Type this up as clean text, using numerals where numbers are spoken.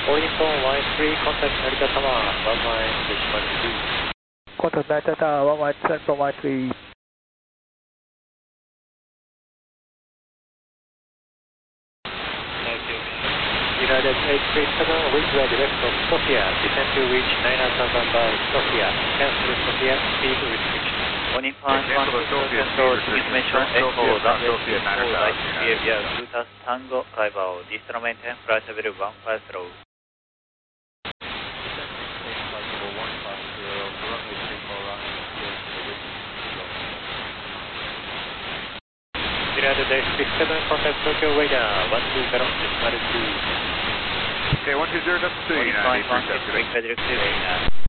Orienton 13, contact Narita Tower, 11 decimal 2. Contact Narita Tower, 11 3. United 837, wind right left of Sofia, descend to reach 9000 by Sofia, cancel Sofia, speed restriction. Morning Pan 1 control, transmission echo, runway 24, right behavior, Brutus Tango, arrival, distal maintain, flight level 150. United 867, contact Tokyo radar, 120 decimal 2. Okay, 120, that's 2, Morning United Pan 837. 163, radar.